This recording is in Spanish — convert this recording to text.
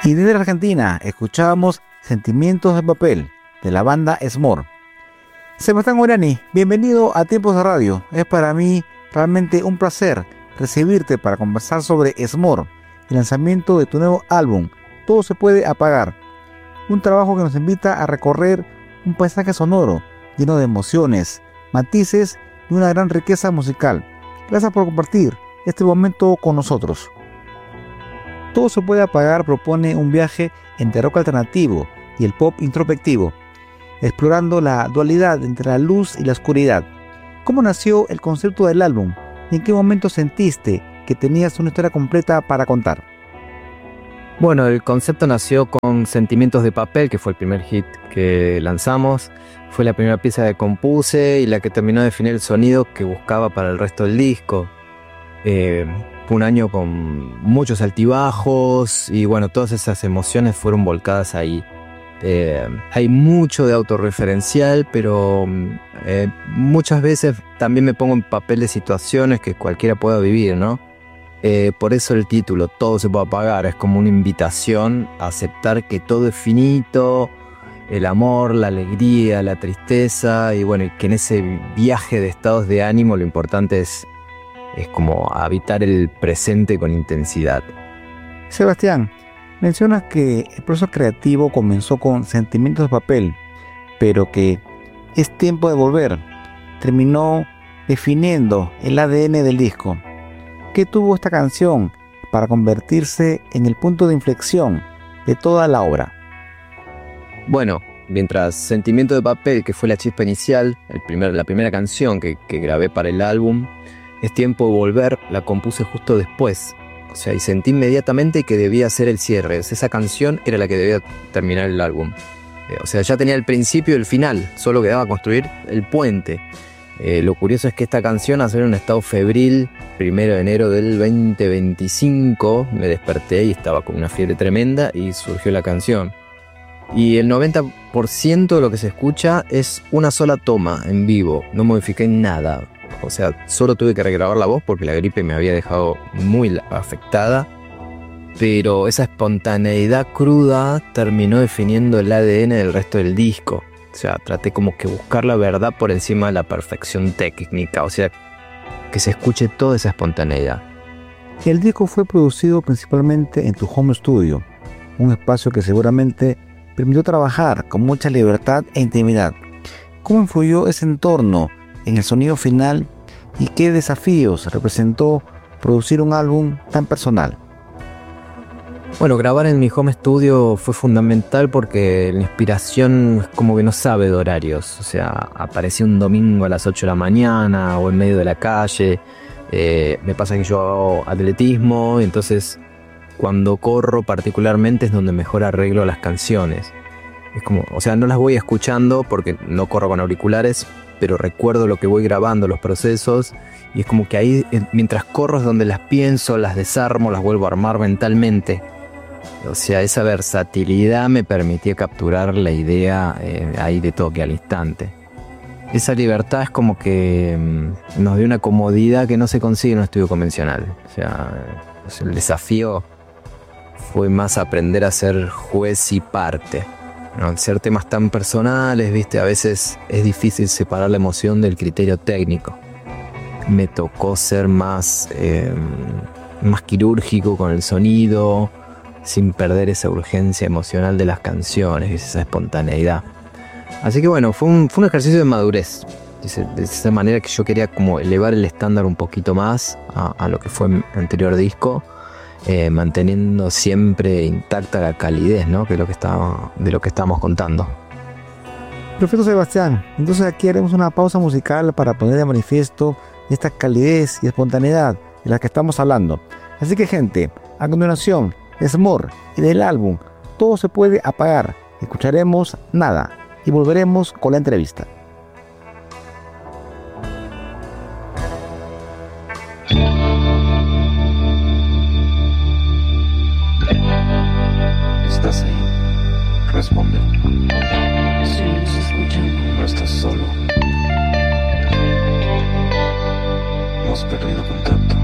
Y desde la Argentina escuchábamos Sentimientos de Papel, de la banda Smor. Sebastián Orani, bienvenido a Tiempos de Radio. Es para mí realmente un placer recibirte para conversar sobre Smor, el lanzamiento de tu nuevo álbum, Todo se puede apagar. Un trabajo que nos invita a recorrer un paisaje sonoro, lleno de emociones, matices y una gran riqueza musical. Gracias por compartir este momento con nosotros. Todo se puede apagar propone un viaje entre rock alternativo y el pop introspectivo, explorando la dualidad entre la luz y la oscuridad. ¿Cómo nació el concepto del álbum? ¿Y en qué momento sentiste que tenías una historia completa para contar? Bueno, el concepto nació con Sentimientos de Papel, que fue el primer hit que lanzamos. Fue la primera pieza que compuse y la que terminó de definir el sonido que buscaba para el resto del disco. Fue un año con muchos altibajos y bueno, todas esas emociones fueron volcadas ahí. Hay mucho de autorreferencial, pero muchas veces también me pongo en papel de situaciones que cualquiera pueda vivir, ¿no? Por eso el título, Todo se puede apagar, es como una invitación a aceptar que todo es finito, el amor, la alegría, la tristeza, y bueno, que en ese viaje de estados de ánimo lo importante es como habitar el presente con intensidad. Sebastián, mencionas que el proceso creativo comenzó con Sentimientos de Papel, pero que Es tiempo de volver terminó definiendo el ADN del disco. ¿Qué tuvo esta canción para convertirse en el punto de inflexión de toda la obra? Bueno, mientras Sentimiento de Papel, que fue la chispa inicial, la primera canción que grabé para el álbum, Es tiempo de volver, la compuse justo después. O sea, y sentí inmediatamente que debía ser el cierre. Esa canción era la que debía terminar el álbum. O sea, ya tenía el principio y el final, solo quedaba construir el puente. Lo curioso es que esta canción, al ser en un estado febril, 1 de enero del 2025, me desperté y estaba con una fiebre tremenda y surgió la canción. Y el 90% de lo que se escucha es una sola toma en vivo, no modifiqué nada. O sea, solo tuve que regrabar la voz porque la gripe me había dejado muy afectada. Pero esa espontaneidad cruda terminó definiendo el ADN del resto del disco. O sea, traté como que buscar la verdad por encima de la perfección técnica. O sea, que se escuche toda esa espontaneidad. El disco fue producido principalmente en tu home studio, un espacio que seguramente permitió trabajar con mucha libertad e intimidad. ¿Cómo influyó ese entorno en el sonido final y qué desafíos representó producir un álbum tan personal? Bueno, grabar en mi home studio fue fundamental porque la inspiración es como que no sabe de horarios. O sea, aparecía un domingo a las 8 de la mañana o en medio de la calle. Me pasa que yo hago atletismo y entonces cuando corro particularmente es donde mejor arreglo las canciones. Es como, o sea, no las voy escuchando porque no corro con auriculares, pero recuerdo lo que voy grabando, los procesos, y es como que ahí, mientras corro, es donde las pienso, las desarmo, las vuelvo a armar mentalmente. O sea, esa versatilidad me permitía capturar la idea ahí de toque al instante. Esa libertad es como que nos dio una comodidad que no se consigue en un estudio convencional. O sea, el desafío fue más aprender a ser juez y parte. ¿No? Al ser temas tan personales, ¿viste? A veces es difícil separar la emoción del criterio técnico. Me tocó ser más quirúrgico con el sonido, sin perder esa urgencia emocional de las canciones, esa espontaneidad. Así que bueno, fue un ejercicio de madurez. De esa manera que yo quería como elevar el estándar un poquito más a lo que fue mi anterior disco. Manteniendo siempre intacta la calidez, ¿no? Que es de lo que estábamos contando. Perfecto, Sebastián. Entonces aquí haremos una pausa musical para poner de manifiesto esta calidez y espontaneidad de la que estamos hablando. Así que, gente, a continuación, Smor y del álbum Todo se puede apagar. Escucharemos Nada y volveremos con la entrevista.